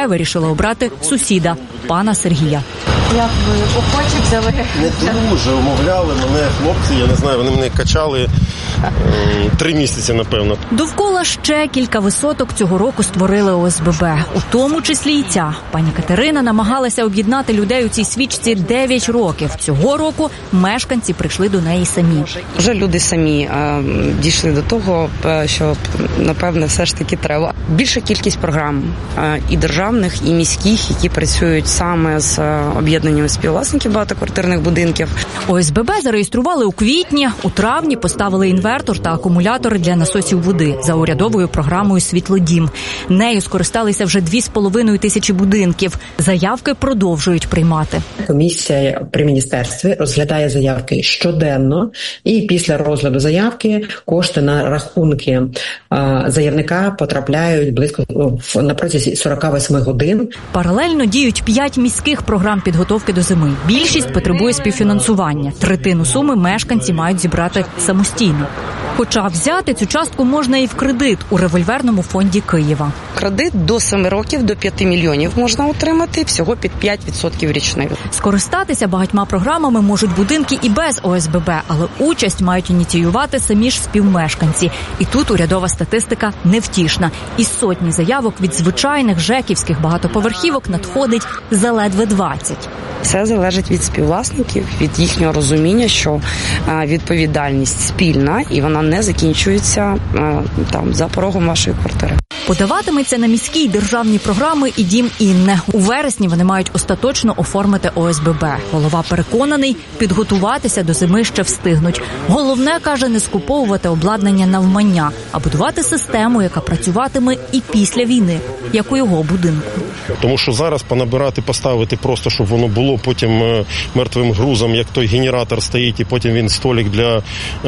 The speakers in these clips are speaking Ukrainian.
вирішили обрати сусіда, пана Сергія. Як ви охоче взяли? Не дуже умовляли мене хлопці, я не знаю, вони мене качали 3 місяці, напевно. Довкола ще кілька висоток цього року створили ОСББ, у тому числі і ця. Пані Катерина намагалася об'єднати людей у цій свічці 9 років. Цього року мешканці прийшли до неї самі. Вже люди самі дійшли до того, що, напевне, все ж таки треба. Більша кількість програм і державних, і міських, які працюють саме з об'єднаннями співвласників багатоквартирних будинків. ОСББ зареєстрували у квітні, у травні поставили інвертор та акумулятори для насосів води за урядовою програмою «Світлодім». Нею скористалися вже 2,5 тисячі будинків. Заявки продовжують приймати. Комісія при міністерстві розглядає заявки щоденно, і після розгляду заявки кошти на рахунки заявника потрапляють близько на протязі 48 годин. Паралельно діють 5 міських програм підготовки до зими. Більшість потребує співфінансування. Третину суми мешканці мають зібрати самостійно. Хоча взяти цю частку можна і в кредит у револьверному фонді Києва. Кредит до 7 років, до 5 мільйонів можна отримати, всього під 5% річних. Скористатися багатьма програмами можуть будинки і без ОСББ, але участь мають ініціювати самі ж співмешканці. І тут урядова статистика невтішна. Із сотні заявок від звичайних жеківських багатоповерхівок надходить заледве 20. Все залежить від співвласників, від їхнього розуміння, що відповідальність спільна і вона не закінчується там за порогом вашої квартири. Подаватиметься на міські й державні програми і дім Інне. У вересні вони мають остаточно оформити ОСББ. Голова переконаний, підготуватися до зими ще встигнуть. Головне, каже, не скуповувати обладнання навмання, а будувати систему, яка працюватиме і після війни, як у його будинку. Тому що зараз понабирати, поставити просто, щоб воно було потім мертвим грузом, як той генератор стоїть, і потім він столик для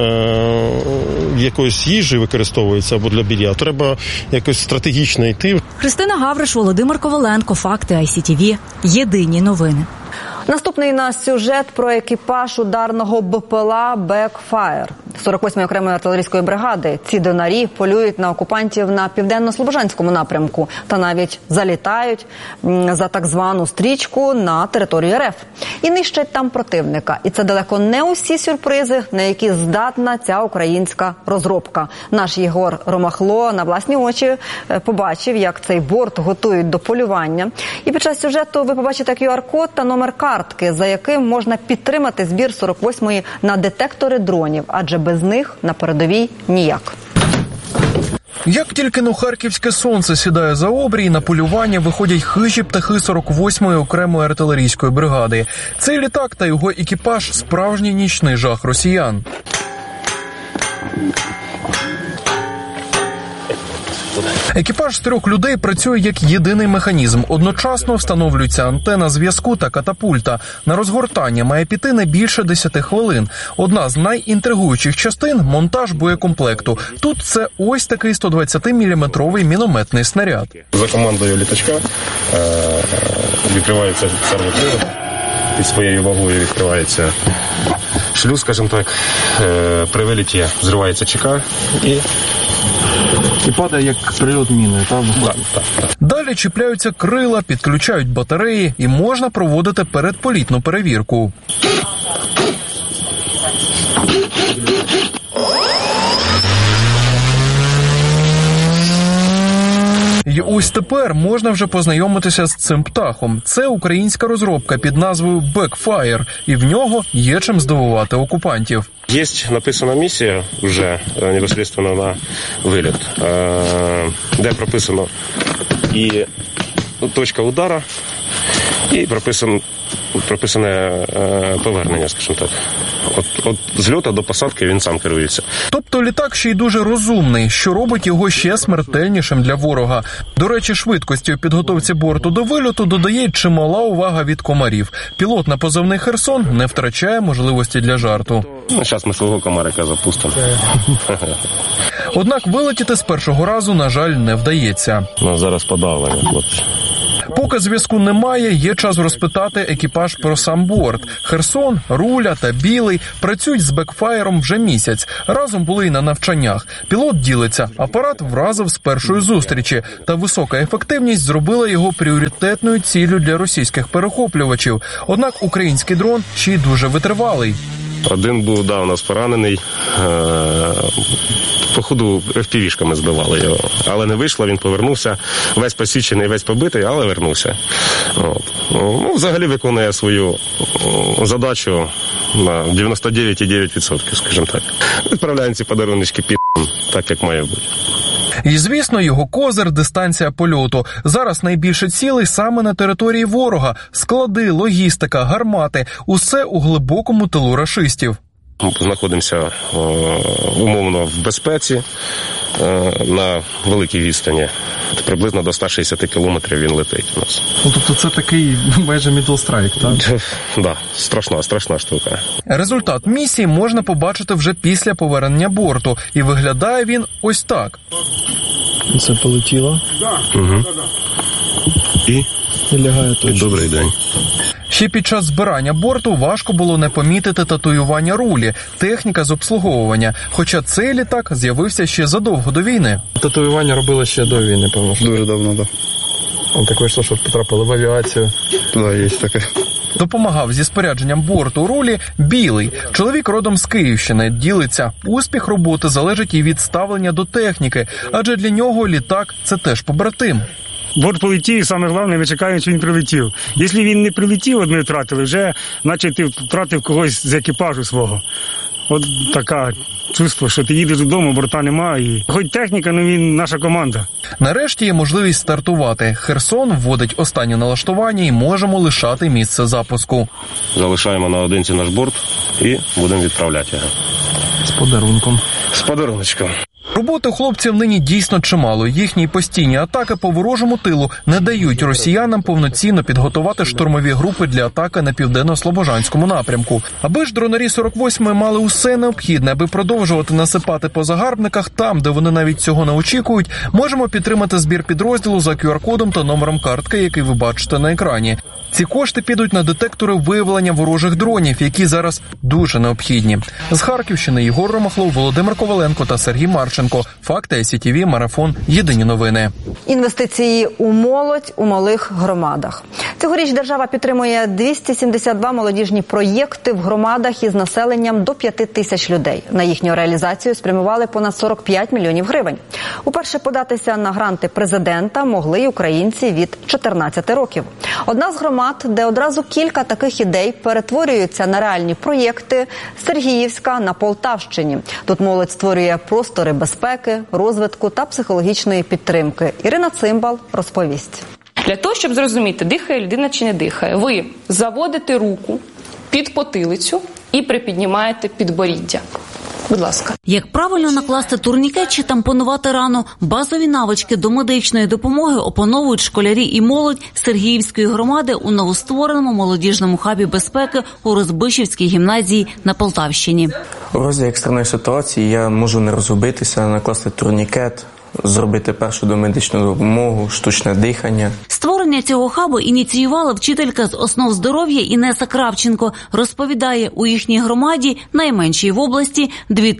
якоїсь їжі використовується або для білья. Треба якось стратегічно йти. Христина Гавриш, Володимир Коваленко, Факти ICTV. Єдині новини. Наступний наш сюжет про екіпаж ударного БПЛА «Бекфаєр» 48-ї окремої артилерійської бригади. Ці донарі полюють на окупантів на південно-слобожанському напрямку та навіть залітають за так звану стрічку на територію РФ. І нищать там противника. І це далеко не усі сюрпризи, на які здатна ця українська розробка. Наш Єгор Ромахло на власні очі побачив, як цей борт готують до полювання. І під час сюжету ви побачите QR-код та номер картки, за яким можна підтримати збір 48-ї на детектори дронів, адже без них на передовій ніяк. Як тільки харківське сонце сідає за обрій, на полювання виходять хижі птахи 48-ї окремої артилерійської бригади. Цей літак та його екіпаж – справжній нічний жах росіян. Екіпаж з 3 людей працює як єдиний механізм. Одночасно встановлюється антена зв'язку та катапульта. На розгортання має піти не більше 10 хвилин. Одна з найінтригуючих частин – монтаж боєкомплекту. Тут це ось такий 120-мм мінометний снаряд. За командою літачка відкривається сервопривод. Під своєю вагою відкривається шлюз, скажімо так. При виліті зривається ЧК і падає як прильот міною, так? Так. Далі чіпляються крила, підключають батареї і можна проводити передполітну перевірку. І ось тепер можна вже познайомитися з цим птахом. Це українська розробка під назвою «Бекфаєр», і в нього є чим здивувати окупантів. Є написана місія вже непосредственно на виліт, де прописано і точка удару, і прописане повернення, скажімо так. От зльоту до посадки він сам керується. Тобто літак ще й дуже розумний, що робить його ще смертельнішим для ворога. До речі, швидкості у підготовці борту до вильоту додає чимала увага від комарів. Пілот на позивний «Херсон» не втрачає можливості для жарту. Зараз ми свого комарика запустимо. Однак вилетіти з першого разу, на жаль, не вдається. Зараз подавлення, хлопці. Поки Поки зв'язку немає, є час розпитати екіпаж про сам борт. Херсон, Руля та Білий працюють з бекфаєром вже місяць. Разом були й на навчаннях. Пілот ділиться, апарат вразив з першої зустрічі, та висока ефективність зробила його пріоритетною ціллю для російських перехоплювачів. Однак український дрон ще й дуже витривалий. Один був, у нас поранений. Походу, FPV-шками збивали його. Але не вийшло, він повернувся. Весь посічений, весь побитий, але вернувся. Взагалі виконує свою задачу на 99,9%, скажімо так. Відправляємо ці подаруночки так, як має бути. І, звісно, його козир – дистанція польоту. Зараз найбільше цілей саме на території ворога. Склади, логістика, гармати – усе у глибокому тилу рашистів. Знаходимося умовно в безпеці на великій відстані. Приблизно до 160 кілометрів він летить у нас. Тобто це такий майже мідл-страйк, так? Так, страшна штука. Результат місії можна побачити вже після повернення борту. І виглядає він ось так. Це полетіло. Угу. І лягає точно. Добрий день. Ще під час збирання борту важко було не помітити татуювання рулі, техніка з обслуговування. Хоча цей літак з'явився ще задовго до війни. Татуювання робили ще до війни, певно. Дуже давно, так. Так вийшло, що потрапили в авіацію. Так, є таке. Допомагав зі спорядженням борту рулі Білий. Чоловік родом з Київщини. Ділиться. Успіх роботи залежить і від ставлення до техніки, адже для нього літак – це теж побратим. Борт полетів, і саме головне, ми чекаємо, що він прилетів. Якщо він не прилетів, от ми втратили, вже наче ти втратив когось з екіпажу свого. От таке чувство, що ти їдеш додому, борта немає. І... Хоч техніка, але він наша команда. Нарешті є можливість стартувати. Херсон вводить останнє налаштування і можемо лишати місце запуску. Залишаємо наодинці наш борт і будемо відправляти його. З подарунком. З подаруночком. Роботи у хлопців нині дійсно чимало. Їхні постійні атаки по ворожому тилу не дають росіянам повноцінно підготувати штурмові групи для атаки на південно-слобожанському напрямку. Аби ж дронарі 48-ї мали усе необхідне, аби продовжувати насипати по загарбниках там, де вони навіть цього не очікують, можемо підтримати збір підрозділу за QR-кодом та номером картки, який ви бачите на екрані. Ці кошти підуть на детектори виявлення ворожих дронів, які зараз дуже необхідні. З Харківщини Єгор Ромахлов, Володимир Коваленко та Сергій Марченко. Факти СІТВ, Марафон, Єдині новини. Інвестиції у молодь у малих громадах. Цьогоріч держава підтримує 272 молодіжні проєкти в громадах із населенням до 5 тисяч людей. На їхню реалізацію спрямували понад 45 мільйонів гривень. Уперше податися на гранти президента могли й українці від 14 років. Одна з громад, де одразу кілька таких ідей перетворюються на реальні проєкти – Сергіївська на Полтавщині. Тут молодь створює простори безпеки, розвитку та психологічної підтримки. Ірина Цимбал розповість. Для того, щоб зрозуміти, дихає людина чи не дихає, ви заводите руку під потилицю і припіднімаєте підборіддя. Будь ласка. Як правильно накласти турнікет чи тампонувати рану, базові навички до медичної допомоги опановують школярі і молодь Сергіївської громади у новоствореному молодіжному хабі безпеки у Розбишівській гімназії на Полтавщині. У разі екстреної ситуації я можу не розгубитися, накласти турнікет, зробити першу домедичну допомогу, штучне дихання. Створення цього хабу ініціювала вчителька з основ здоров'я Інеса Кравченко. Розповідає, у їхній громаді, найменшій в області,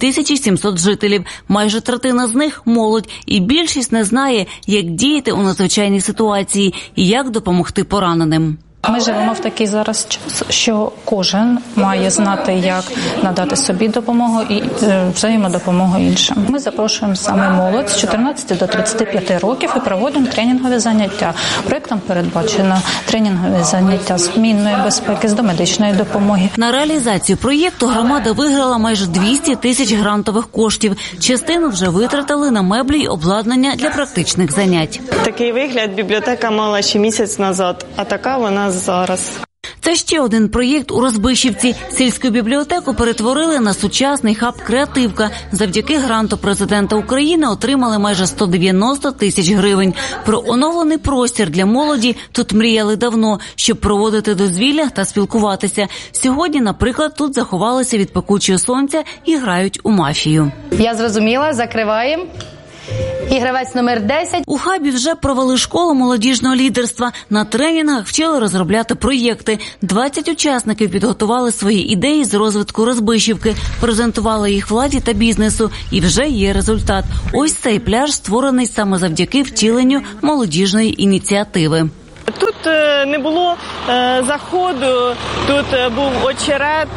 2700 жителів. Майже третина з них – молодь. І більшість не знає, як діяти у надзвичайній ситуації і як допомогти пораненим. Ми живемо в такий зараз час, що кожен має знати, як надати собі допомогу і взаємодопомогу іншим. Ми запрошуємо саме молодь з 14 до 35 років і проводимо тренінгові заняття. Проєктом передбачено тренінгові заняття з мінної безпеки, з домедичної допомоги. На реалізацію проєкту громада виграла майже 200 тисяч грантових коштів. Частину вже витратили на меблі й обладнання для практичних занять. Такий вигляд бібліотека мала ще місяць назад, а така вона зараз. Це ще один проєкт у Розбишівці. Сільську бібліотеку перетворили на сучасний хаб «Креативка». Завдяки гранту президента України отримали майже 190 тисяч гривень. Про оновлений простір для молоді тут мріяли давно, щоб проводити дозвілля та спілкуватися. Сьогодні, наприклад, тут заховалися від пекучого сонця і грають у мафію. Я зрозуміла, закриваємо. І гравець номер 10. У хабі вже провели школу молодіжного лідерства. На тренінгах вчили розробляти проєкти. 20 учасників підготували свої ідеї з розвитку Розбишівки, презентували їх владі та бізнесу. І вже є результат. Ось цей пляж створений саме завдяки втіленню молодіжної ініціативи. Тут не було заходу, тут був очерет,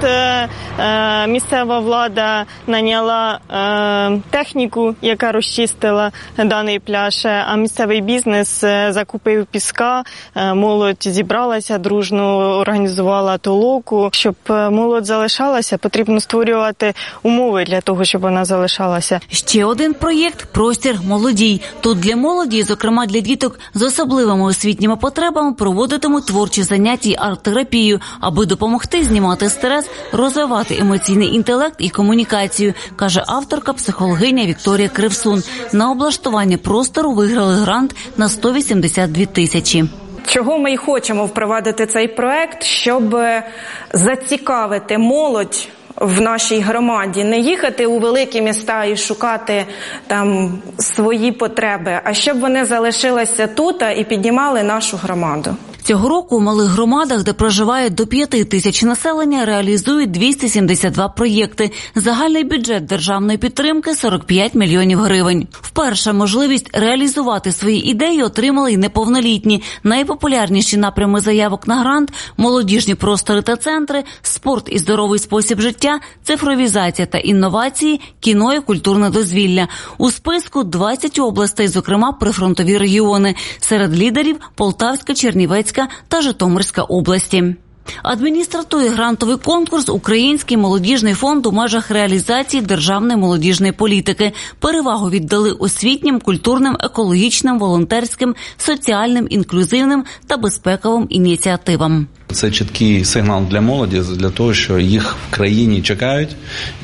місцева влада наняла техніку, яка розчистила даний пляж, а місцевий бізнес закупив піска, молодь зібралася дружно, організувала толоку. Щоб молодь залишалася, потрібно створювати умови для того, щоб вона залишалася. Ще один проєкт – «Простір молодій». Тут для молоді, зокрема для діток з особливими освітніми потребами, проводитимуть творчі заняття і арт-терапію, аби допомогти знімати стрес, розвивати емоційний інтелект і комунікацію, каже авторка, психологиня Вікторія Кривсун. На облаштування простору виграли грант на 182 тисячі. Чого ми й хочемо впровадити цей проект, щоб зацікавити молодь в нашій громаді, не їхати у великі міста і шукати там свої потреби, а щоб вони залишилися тут і піднімали нашу громаду. Цього року у малих громадах, де проживає до 5 тисяч населення, реалізують 272 проєкти. Загальний бюджет державної підтримки – 45 мільйонів гривень. Вперше можливість реалізувати свої ідеї отримали й неповнолітні. Найпопулярніші напрями заявок на грант – молодіжні простори та центри, спорт і здоровий спосіб життя, цифровізація та інновації, кіно і культурне дозвілля. У списку 20 областей, зокрема прифронтові регіони. Серед лідерів – Полтавська, Чернівецька та Житомирська області. Адміністратує грантовий конкурс «Український молодіжний фонд» у межах реалізації державної молодіжної політики. Перевагу віддали освітнім, культурним, екологічним, волонтерським, соціальним, інклюзивним та безпековим ініціативам. Це чіткий сигнал для молоді, для того, що їх в країні чекають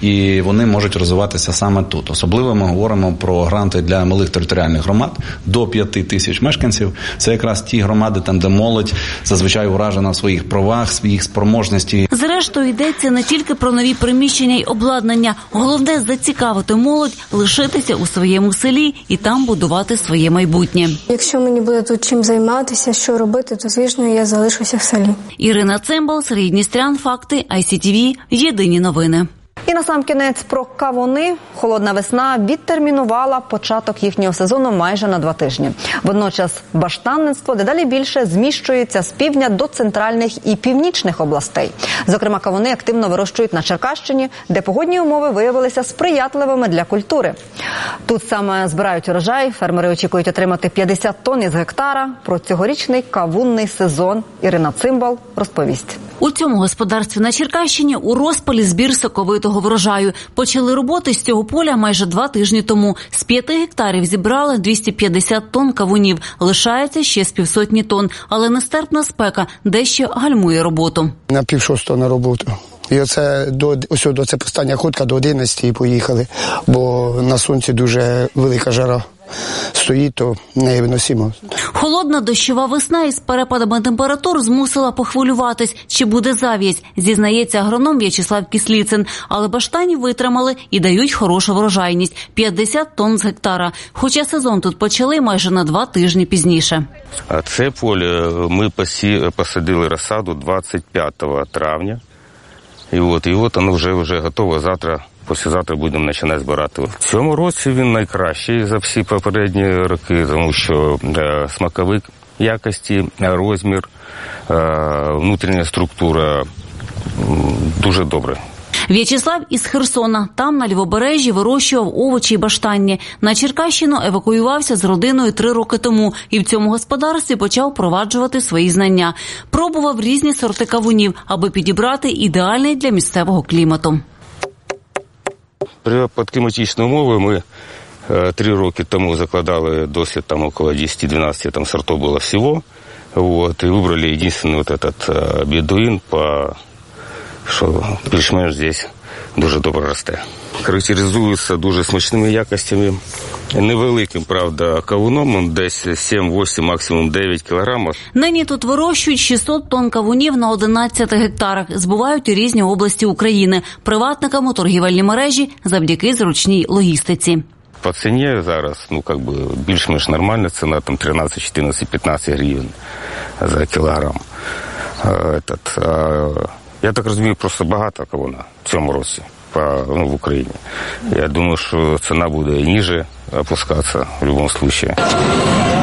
і вони можуть розвиватися саме тут. Особливо ми говоримо про гранти для малих територіальних громад до 5 тисяч мешканців. Це якраз ті громади, там де молодь зазвичай уражена в своїх правах, своїх спроможності. Зрештою, йдеться не тільки про нові приміщення й обладнання. Головне – зацікавити молодь, лишитися у своєму селі і там будувати своє майбутнє. Якщо мені буде тут чим займатися, що робити, то, звісно, я залишуся в селі. Ірина Цимбал, Сергій Дністрян, Факти, ICTV, Єдині новини. І насамкінець про кавуни. Холодна весна відтермінувала початок їхнього сезону майже на 2 тижні. Водночас баштанництво дедалі більше зміщується з півдня до центральних і північних областей. Зокрема, кавуни активно вирощують на Черкащині, де погодні умови виявилися сприятливими для культури. Тут саме збирають урожай, фермери очікують отримати 50 тонн із гектара. Про цьогорічний кавунний сезон Ірина Цимбал розповість. У цьому господарстві на Черкащині у розпалі збір соковитого врожаю. Почали роботи з цього поля майже 2 тижні тому. З 5 гектарів зібрали 250 тонн кавунів. Лишається ще з 500 тонн. Але нестерпна спека дещо гальмує роботу. На 5:30 на роботу. І оце до це остання ходка до 11 поїхали, бо на сонці дуже велика жара. Стоїть, то невиносимо. Холодна дощова весна із перепадами температур змусила похвилюватись, чи буде зав'язь, зізнається агроном В'ячеслав Кисліцин. Але баштанів витримали і дають хорошу врожайність – 50 тонн з гектара. Хоча сезон тут почали майже на 2 тижні пізніше. Це поле ми посадили розсаду 25 травня. І от воно вже готове завтра. Післязавтра будемо починати збирати. В цьому році він найкращий за всі попередні роки, тому що смаковик якості, розмір, внутрішня структура дуже добре. В'ячеслав із Херсона. Там на Лівобережжі вирощував овочі й баштанні. На Черкащину евакуювався з родиною 3 роки тому і в цьому господарстві почав впроваджувати свої знання. Пробував різні сорти кавунів, аби підібрати ідеальний для місцевого клімату. При кліматичній умови ми 3 роки тому закладали досвід, там около 10-12 сортов было всего. Вот, и выбрали единственный вот этот бедуин, що більш-менш здесь дуже добре росте. Характеризується дуже смачними якостями. Невеликим, правда, кавуном, десь 7-8, максимум 9 кілограмів. Нині тут вирощують 600 тонн кавунів на 11 гектарах. Збувають у різні області України. Приватникам у торгівельні мережі завдяки зручній логістиці. По ціні зараз, більш-менш нормальна ціна, там 13, 14, 15 гривень за кілограм. Я так розумію, просто багато кавуна в цьому році в Україні. Я думаю, що ціна буде ниже опускатися в будь-якому випадку.